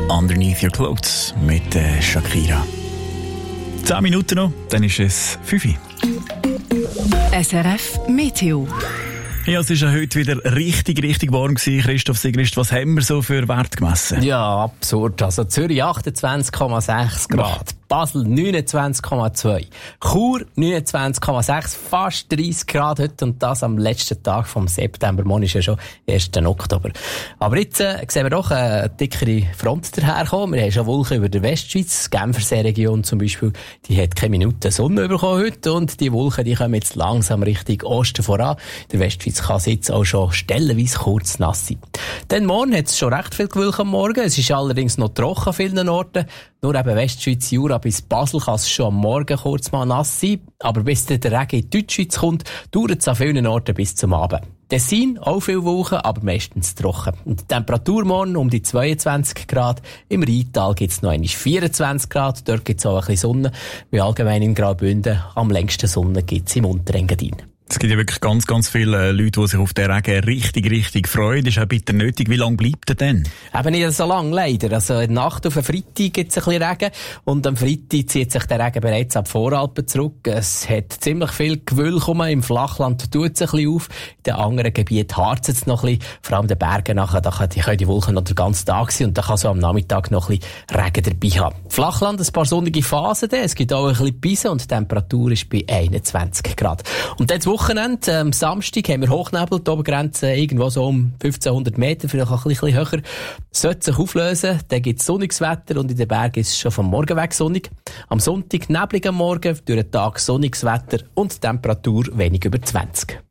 Underneath Your Clothes mit Shakira. 10 Minuten noch, dann ist es 5 Uhr. SRF Meteo. Ja, es war ja heute wieder richtig warm gewesen. Christoph Sigrist, was haben wir so für Wert gemessen? Ja, absurd. Also Zürich 28,6 Grad. Basel 29,2. Chur 29,6. Fast 30 Grad heute und das am letzten Tag vom September. Morgen ist ja schon 1. Oktober. Aber jetzt sehen wir doch eine dickere Front daherkommen. Wir haben schon Wolken über der Westschweiz. Die Genfersee-Region zum Beispiel, die hat keine Minute Sonne bekommen heute und die Wolken, die kommen jetzt langsam Richtung Osten voran. In der Westschweiz kann es jetzt auch schon stellenweise kurz nass sein. Dann morgen hat es schon recht viel Gewölk am Morgen. Es ist allerdings noch trocken an vielen Orten. Nur eben Westschweiz, Jura bis Basel kann es schon am Morgen kurz mal nass sein. Aber bis der Regen in die Deutschschweiz kommt, dauert es an vielen Orten bis zum Abend. Tessin, auch viel Wolken, aber meistens trocken. Und die Temperatur morgen um die 22 Grad. Im Rheintal gibt es noch einmal 24 Grad. Dort gibt es auch ein bisschen Sonne. Wie allgemein in Graubünden am längsten Sonne gibt es im Unterengadin. Es gibt ja wirklich ganz viele Leute, die sich auf den Regen richtig freuen. Das ist auch bitter nötig. Wie lange bleibt er denn? Eben nicht so lang, leider. Also in der Nacht auf den Freitag gibt es ein bisschen Regen. Und am Freitag zieht sich der Regen bereits ab Voralpen zurück. Es hat ziemlich viel Gewölk rum. Im Flachland tut es ein bisschen auf. In den anderen Gebieten harzt es noch ein bisschen. Vor allem in den Bergen nachher, da können die Wolken noch den ganzen Tag sein. Und da kann so am Nachmittag noch ein bisschen Regen dabei haben. Flachland, ein paar sonnige Phasen. Es gibt auch ein bisschen Bisen und die Temperatur ist bei 21 Grad. Und jetzt Wochenende, am Samstag haben wir Hochnebel, die Obergrenze irgendwo so um 1500 Meter, vielleicht auch ein bisschen höher. Sollte sich auflösen, dann gibt es sonniges Wetter und in den Bergen ist es schon vom Morgen weg sonnig. Am Sonntag neblig am Morgen, durch den Tag sonniges Wetter und Temperatur wenig über 20.